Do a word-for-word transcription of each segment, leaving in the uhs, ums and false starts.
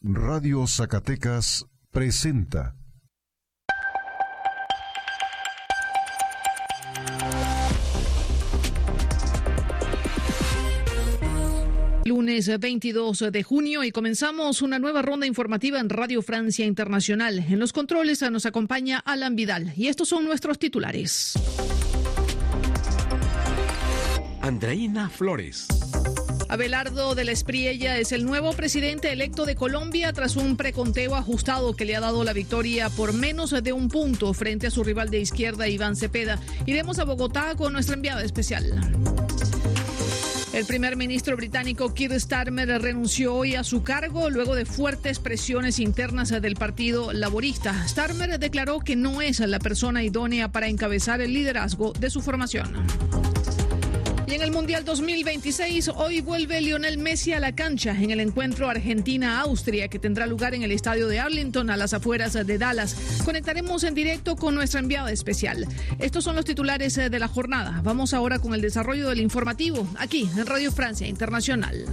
Radio Zacatecas presenta Lunes veintidós de junio y comenzamos una nueva ronda informativa en Radio Francia Internacional. En los controles nos acompaña Alan Vidal y estos son nuestros titulares. Andreina Flores. Abelardo de la Espriella es el nuevo presidente electo de Colombia tras un preconteo ajustado que le ha dado la victoria por menos de un punto frente a su rival de izquierda, Iván Cepeda. Iremos a Bogotá con nuestra enviada especial. El primer ministro británico Keir Starmer renunció hoy a su cargo luego de fuertes presiones internas del Partido Laborista. Starmer declaró que no es la persona idónea para encabezar el liderazgo de su formación. Y en el Mundial dos mil veintiséis, hoy vuelve Lionel Messi a la cancha en el encuentro Argentina-Austria que tendrá lugar en el estadio de Arlington a las afueras de Dallas. Conectaremos en directo con nuestra enviada especial. Estos son los titulares de la jornada. Vamos ahora con el desarrollo del informativo aquí en Radio Francia Internacional.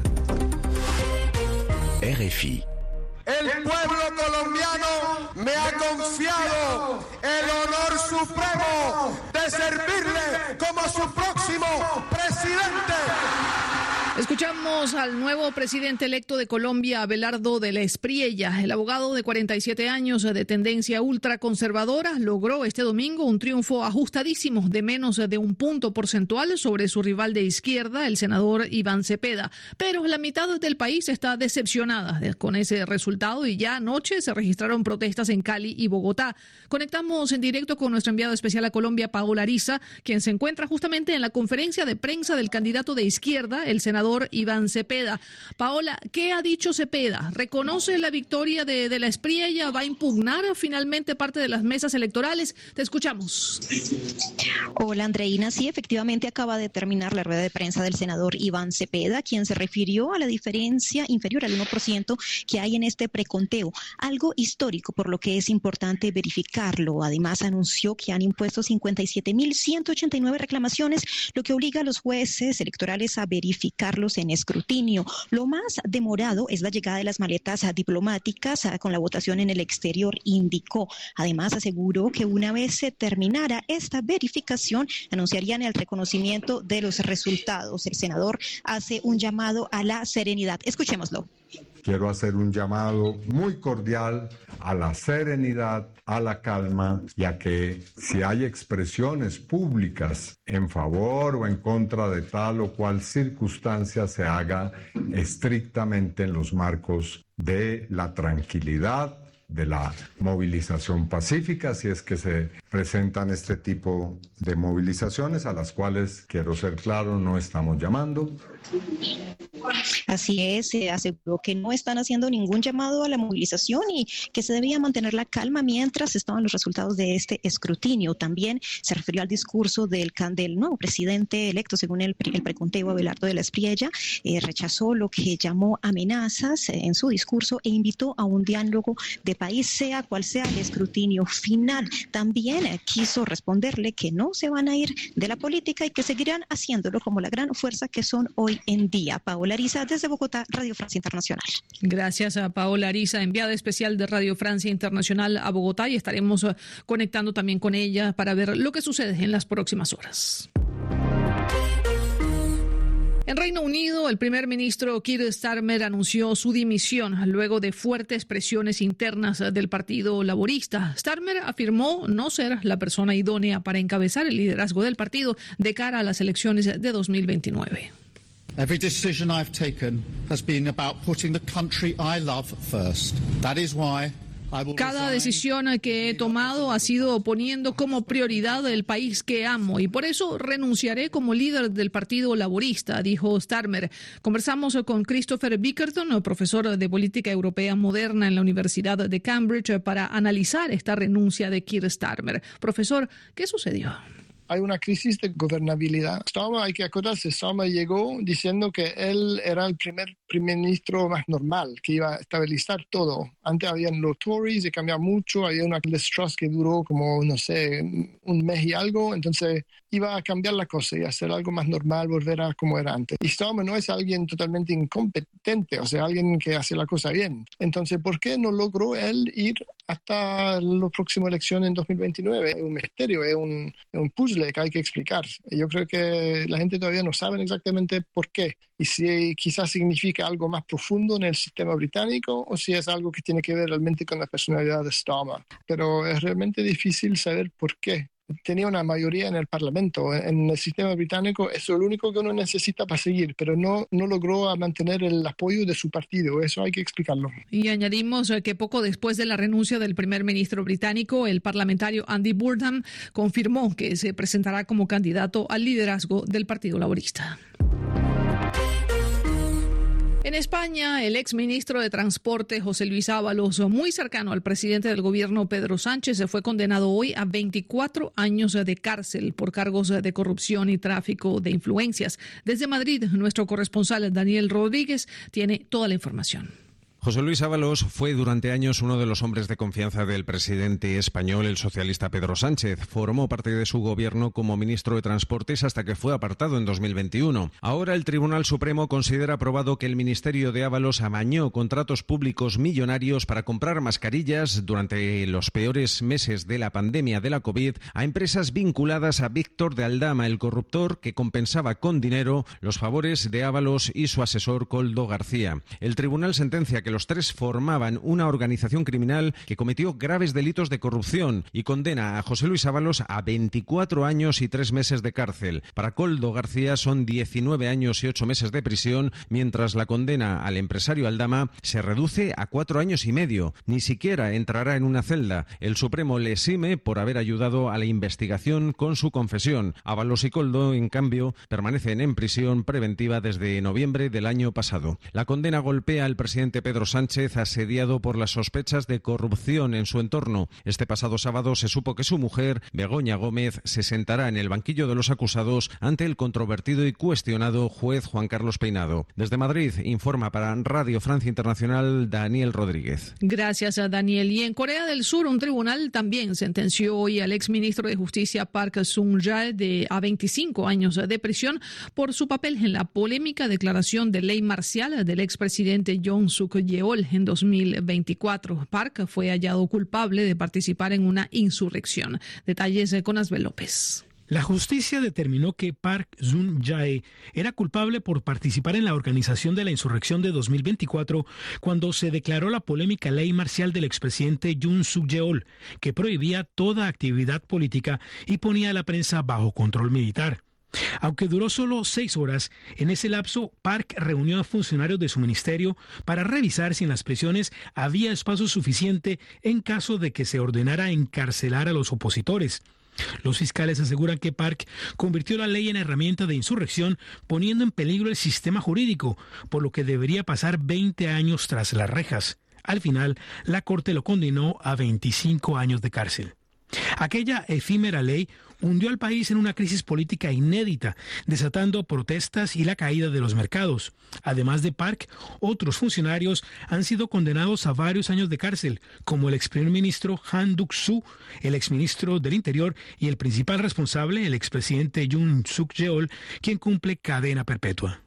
R F I. El pueblo colombiano me ha confiado el honor supremo de servirle como su próximo presidente. Escuchamos al nuevo presidente electo de Colombia, Abelardo de la Espriella. El abogado de cuarenta y siete años de tendencia ultraconservadora logró este domingo un triunfo ajustadísimo de menos de un punto porcentual sobre su rival de izquierda, el senador Iván Cepeda. Pero la mitad del país está decepcionada con ese resultado y ya anoche se registraron protestas en Cali y Bogotá. Conectamos en directo con nuestro enviado especial a Colombia, Paola Ariza, quien se encuentra justamente en la conferencia de prensa del candidato de izquierda, el senador Iván Cepeda. Paola, ¿qué ha dicho Cepeda? ¿Reconoce la victoria de, de la Espriella? ¿Va a impugnar finalmente parte de las mesas electorales? Te escuchamos. Hola, Andreina. Sí, efectivamente acaba de terminar la rueda de prensa del senador Iván Cepeda, quien se refirió a la diferencia inferior al uno por ciento que hay en este preconteo, algo histórico, por lo que es importante verificarlo. Además, anunció que han impuesto cincuenta y siete mil ciento ochenta y nueve reclamaciones, lo que obliga a los jueces electorales a verificar en escrutinio. Lo más demorado es la llegada de las maletas diplomáticas con la votación en el exterior, indicó. Además, aseguró que una vez se terminara esta verificación, anunciarían el reconocimiento de los resultados. El senador hace un llamado a la serenidad. Escuchémoslo. Quiero hacer un llamado muy cordial a la serenidad, a la calma, ya que si hay expresiones públicas en favor o en contra de tal o cual circunstancia, se haga estrictamente en los marcos de la tranquilidad, de la movilización pacífica, si es que se presentan este tipo de movilizaciones, a las cuales, quiero ser claro, no estamos llamando. Así es, se aseguró que no están haciendo ningún llamado a la movilización y que se debía mantener la calma mientras estaban los resultados de este escrutinio. También se refirió al discurso del, del nuevo presidente electo, según el, el preconteo, Abelardo de la Espriella. Eh, rechazó lo que llamó amenazas en su discurso e invitó a un diálogo de país, sea cual sea el escrutinio final. También eh, quiso responderle que no se van a ir de la política y que seguirán haciéndolo como la gran fuerza que son hoy en día. Paola Ariza, desde Bogotá, Radio Francia Internacional. Gracias a Paola Ariza, enviada especial de Radio Francia Internacional a Bogotá, y estaremos conectando también con ella para ver lo que sucede en las próximas horas. En Reino Unido, el primer ministro Keir Starmer anunció su dimisión luego de fuertes presiones internas del Partido Laborista. Starmer afirmó no ser la persona idónea para encabezar el liderazgo del partido de cara a las elecciones de dos mil veintinueve. Every decision I've taken has been about putting the country I love first. That is why Cada decisión que he tomado ha sido poniendo como prioridad el país que amo y por eso renunciaré como líder del Partido Laborista, dijo Starmer. Conversamos con Christopher Bickerton, profesor de Política Europea Moderna en la Universidad de Cambridge, para analizar esta renuncia de Keir Starmer. Profesor, ¿qué sucedió? Hay una crisis de gobernabilidad. Starmer, hay que acordarse, Starmer llegó diciendo que él era el primer primer ministro más normal, que iba a estabilizar todo. Antes habían los Tories, se cambiaba mucho, había una Liz Truss que duró como, no sé, un mes y algo. Entonces, iba a cambiar la cosa y hacer algo más normal, volver a como era antes. Y Starmer no es alguien totalmente incompetente, o sea, alguien que hace la cosa bien. Entonces, ¿por qué no logró él ir hasta la próxima elección en dos mil veintinueve? Es un misterio, es un, es un puzzle que hay que explicar. Yo creo que la gente todavía no sabe exactamente por qué. Y si quizás significa algo más profundo en el sistema británico o si es algo que tiene que ver realmente con la personalidad de Starmer. Pero es realmente difícil saber por qué. Tenía una mayoría en el Parlamento. En el sistema británico eso es lo único que uno necesita para seguir, pero no, no logró mantener el apoyo de su partido. Eso hay que explicarlo. Y añadimos que poco después de la renuncia del primer ministro británico, el parlamentario Andy Burnham confirmó que se presentará como candidato al liderazgo del Partido Laborista. En España, el exministro de Transporte, José Luis Ábalos, muy cercano al presidente del gobierno, Pedro Sánchez, se fue condenado hoy a veinticuatro años de cárcel por cargos de corrupción y tráfico de influencias. Desde Madrid, nuestro corresponsal Daniel Rodríguez tiene toda la información. José Luis Ábalos fue durante años uno de los hombres de confianza del presidente español, el socialista Pedro Sánchez. Formó parte de su gobierno como ministro de Transportes hasta que fue apartado en dos mil veintiuno. Ahora el Tribunal Supremo considera aprobado que el ministerio de Ábalos amañó contratos públicos millonarios para comprar mascarillas durante los peores meses de la pandemia de la COVID a empresas vinculadas a Víctor de Aldama, el corruptor que compensaba con dinero los favores de Ábalos y su asesor Koldo García. El tribunal sentencia que los tres formaban una organización criminal que cometió graves delitos de corrupción y condena a José Luis Ábalos a veinticuatro años y tres meses de cárcel. Para Koldo García son diecinueve años y ocho meses de prisión, mientras la condena al empresario Aldama se reduce a cuatro años y medio. Ni siquiera entrará en una celda. El Supremo le exime por haber ayudado a la investigación con su confesión. Ábalos y Koldo, en cambio, permanecen en prisión preventiva desde noviembre del año pasado. La condena golpea al presidente Pedro Sánchez, asediado por las sospechas de corrupción en su entorno. Este pasado sábado se supo que su mujer, Begoña Gómez, se sentará en el banquillo de los acusados ante el controvertido y cuestionado juez Juan Carlos Peinado. Desde Madrid, informa para Radio Francia Internacional Daniel Rodríguez. Gracias a Daniel. Y en Corea del Sur, un tribunal también sentenció hoy al exministro de Justicia Park Sung-jae de a veinticinco años de prisión por su papel en la polémica declaración de ley marcial del expresidente Yoon Suk-yeol en dos mil veinticuatro. Park fue hallado culpable de participar en una insurrección. Detalles con Asbel López. La justicia determinó que Park Geun-hye era culpable por participar en la organización de la insurrección de dos mil veinticuatro cuando se declaró la polémica ley marcial del expresidente Yoon Suk-yeol, que prohibía toda actividad política y ponía a la prensa bajo control militar. Aunque duró solo seis horas, en ese lapso Park reunió a funcionarios de su ministerio para revisar si en las prisiones había espacio suficiente en caso de que se ordenara encarcelar a los opositores. Los fiscales aseguran que Park convirtió la ley en herramienta de insurrección, poniendo en peligro el sistema jurídico, por lo que debería pasar veinte años tras las rejas. Al final, la Corte lo condenó a veinticinco años de cárcel. Aquella efímera ley hundió al país en una crisis política inédita, desatando protestas y la caída de los mercados. Además de Park, otros funcionarios han sido condenados a varios años de cárcel, como el ex primer ministro Han Duck-soo, el exministro del Interior y el principal responsable, el expresidente Yoon Suk-yeol, quien cumple cadena perpetua.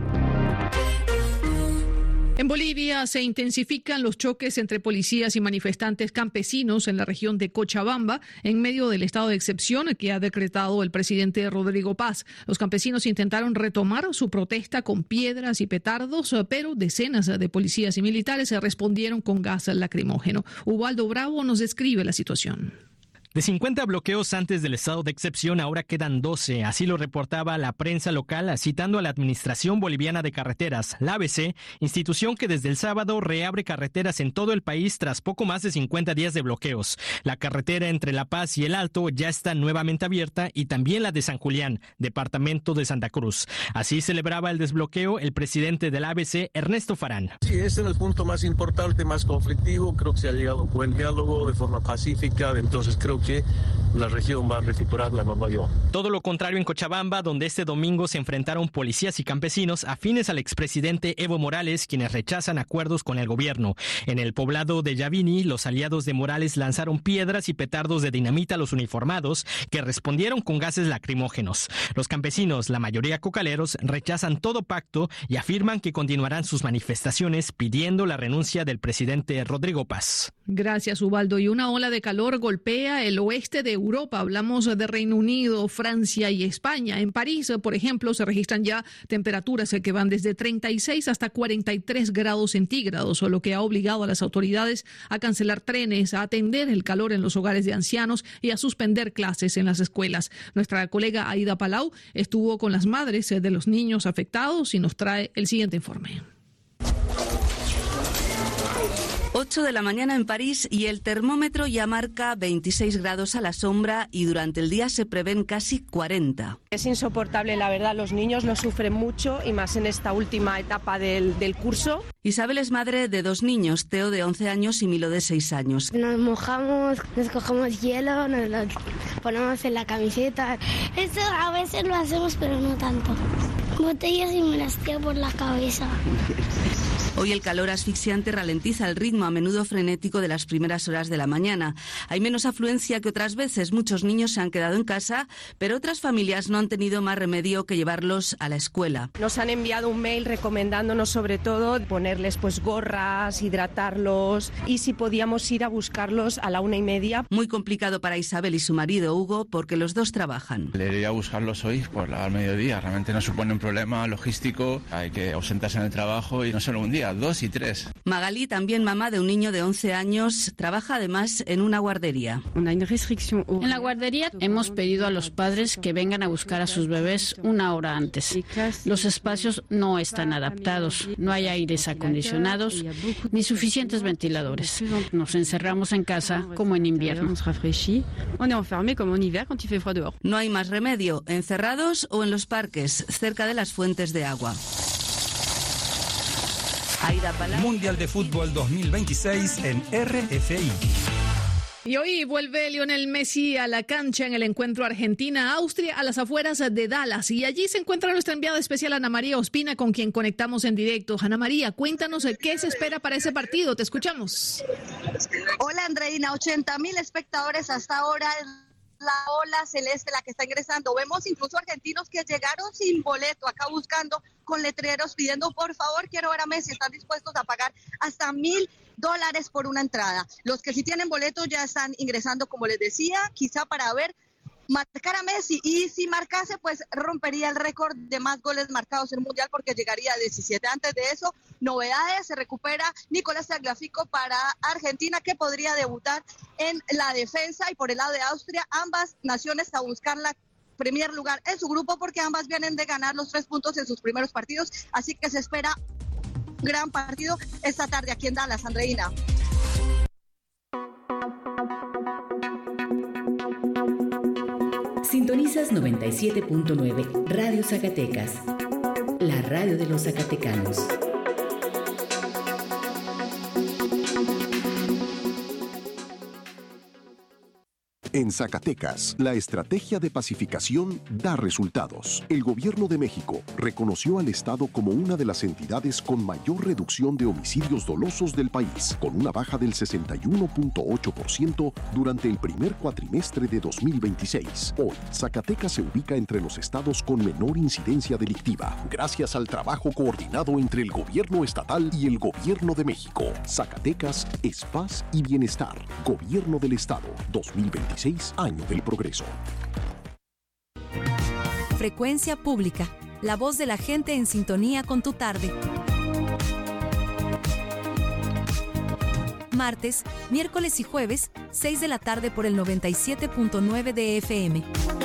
En Bolivia se intensifican los choques entre policías y manifestantes campesinos en la región de Cochabamba en medio del estado de excepción que ha decretado el presidente Rodrigo Paz. Los campesinos intentaron retomar su protesta con piedras y petardos, pero decenas de policías y militares respondieron con gas lacrimógeno. Ubaldo Bravo nos describe la situación. De cincuenta bloqueos antes del estado de excepción, ahora quedan doce. Así lo reportaba la prensa local, citando a la Administración Boliviana de Carreteras, la A B C, institución que desde el sábado reabre carreteras en todo el país tras poco más de cincuenta días de bloqueos. La carretera entre La Paz y El Alto ya está nuevamente abierta y también la de San Julián, departamento de Santa Cruz. Así celebraba el desbloqueo el presidente de la A B C, Ernesto Farán. Sí, ese es el punto más importante, más conflictivo. Creo que se ha llegado a un buen diálogo de forma pacífica, entonces creo que la región va a recuperar la normalidad. Todo lo contrario en Cochabamba, donde este domingo se enfrentaron policías y campesinos afines al expresidente Evo Morales, quienes rechazan acuerdos con el gobierno. En el poblado de Yavini, los aliados de Morales lanzaron piedras y petardos de dinamita a los uniformados, que respondieron con gases lacrimógenos. Los campesinos, la mayoría cocaleros, rechazan todo pacto y afirman que continuarán sus manifestaciones pidiendo la renuncia del presidente Rodrigo Paz. Gracias, Ubaldo. Y una ola de calor golpea el oeste de Europa. Hablamos de Reino Unido, Francia y España. En París, por ejemplo, se registran ya temperaturas que van desde treinta y seis hasta cuarenta y tres grados centígrados, lo que ha obligado a las autoridades a cancelar trenes, a atender el calor en los hogares de ancianos y a suspender clases en las escuelas. Nuestra colega Aida Palau estuvo con las madres de los niños afectados y nos trae el siguiente informe. ocho de la mañana en París y el termómetro ya marca veintiséis grados a la sombra y durante el día se prevén casi cuarenta. Es insoportable, la verdad, los niños lo sufren mucho y más en esta última etapa del, del curso. Isabel es madre de dos niños, Teo de once años y Milo de seis años. Nos mojamos, nos cogemos hielo, nos lo ponemos en la camiseta. Eso a veces lo hacemos, pero no tanto. Botellas y me las tiro por la cabeza. Hoy el calor asfixiante ralentiza el ritmo a menudo frenético de las primeras horas de la mañana. Hay menos afluencia que otras veces. Muchos niños se han quedado en casa, pero otras familias no han tenido más remedio que llevarlos a la escuela. Nos han enviado un mail recomendándonos sobre todo ponerles pues gorras, hidratarlos y si podíamos ir a buscarlos a la una y media. Muy complicado para Isabel y su marido Hugo porque los dos trabajan. Le iría a buscarlos hoy por al mediodía. Realmente no supone un problema logístico. Hay que ausentarse en el trabajo y no solo un día, dos y tres. Magalí, también mamá de un niño de once años, trabaja además en una guardería. En la guardería hemos pedido a los padres que vengan a buscar a sus bebés una hora antes. Los espacios no están adaptados, no hay aires acondicionados ni suficientes ventiladores. Nos encerramos en casa como en invierno. No hay más remedio, encerrados o en los parques, cerca de las fuentes de agua. Mundial de Fútbol dos mil veintiséis en R F I. Y hoy vuelve Lionel Messi a la cancha en el encuentro Argentina-Austria a las afueras de Dallas. Y allí se encuentra nuestra enviada especial Ana María Ospina, con quien conectamos en directo. Ana María, cuéntanos qué se espera para ese partido. Te escuchamos. Hola, Andreina. ochenta mil espectadores hasta ahora. La ola celeste la que está ingresando. Vemos incluso argentinos que llegaron sin boleto acá buscando con letreros pidiendo por favor quiero ver a Messi. Están dispuestos a pagar hasta mil dólares por una entrada. Los que sí tienen boleto ya están ingresando, como les decía, quizá para ver marcar a Messi, y si marcase pues rompería el récord de más goles marcados en el Mundial porque llegaría a diecisiete. Antes de eso, novedades, se recupera Nicolás Tagliafico para Argentina, que podría debutar en la defensa, y por el lado de Austria, ambas naciones a buscar la primer lugar en su grupo porque ambas vienen de ganar los tres puntos en sus primeros partidos, así que se espera un gran partido esta tarde aquí en Dallas, Andreina. Sintonizas noventa y siete punto nueve Radio Zacatecas, la radio de los zacatecanos. En Zacatecas, la estrategia de pacificación da resultados. El Gobierno de México reconoció al Estado como una de las entidades con mayor reducción de homicidios dolosos del país, con una baja del sesenta y uno punto ocho por ciento durante el primer cuatrimestre de dos mil veintiséis. Hoy, Zacatecas se ubica entre los estados con menor incidencia delictiva, gracias al trabajo coordinado entre el Gobierno estatal y el Gobierno de México. Zacatecas es paz y bienestar. Gobierno del Estado, dos mil veintiséis. Año del progreso. Frecuencia Pública, la voz de la gente en sintonía con tu tarde. Martes, miércoles y jueves, seis de la tarde por el noventa y siete punto nueve de F M.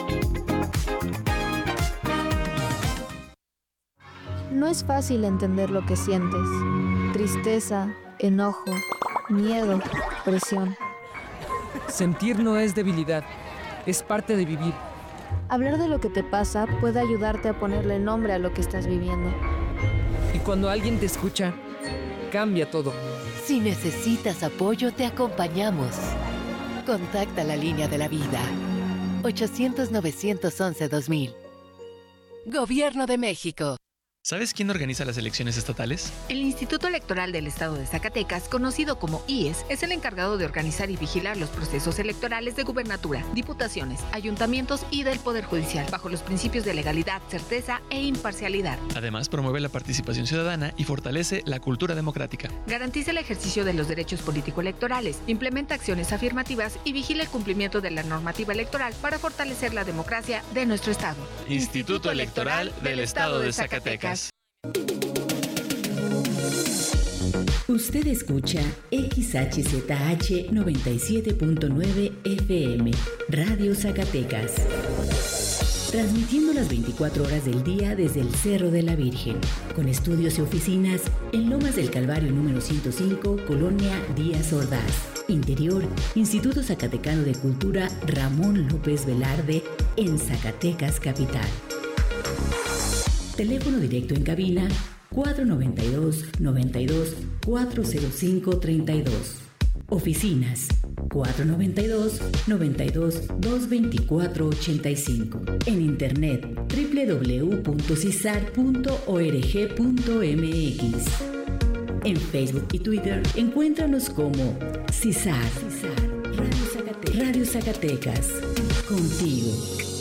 No es fácil entender lo que sientes. Tristeza, enojo, miedo, presión. Sentir no es debilidad, es parte de vivir. Hablar de lo que te pasa puede ayudarte a ponerle nombre a lo que estás viviendo. Y cuando alguien te escucha, cambia todo. Si necesitas apoyo, te acompañamos. Contacta la línea de la vida. ochocientos novecientos once dos mil. Gobierno de México. ¿Sabes quién organiza las elecciones estatales? El Instituto Electoral del Estado de Zacatecas, conocido como I E S, es el encargado de organizar y vigilar los procesos electorales de gubernatura, diputaciones, ayuntamientos y del Poder Judicial, bajo los principios de legalidad, certeza e imparcialidad. Además, promueve la participación ciudadana y fortalece la cultura democrática. Garantiza el ejercicio de los derechos político-electorales, implementa acciones afirmativas y vigila el cumplimiento de la normativa electoral para fortalecer la democracia de nuestro Estado. Instituto Electoral del Estado de Zacatecas. Usted escucha X H Z H noventa y siete punto nueve F M, Radio Zacatecas. Transmitiendo las veinticuatro horas del día desde el Cerro de la Virgen, con estudios y oficinas en Lomas del Calvario número ciento cinco, Colonia Díaz Ordaz. Interior, Instituto Zacatecano de Cultura Ramón López Velarde, en Zacatecas Capital. Teléfono directo en cabina cuatro noventa y dos, noventa y dos, cuatro cero cinco, treinta y dos. Oficinas cuatro noventa y dos, noventa y dos, doscientos veinticuatro, ochenta y cinco. En internet doble u doble u doble u punto cisar punto org punto m x. En Facebook y Twitter encuéntranos como Cisar, Radio Zacatecas. Radio Zacatecas. Contigo.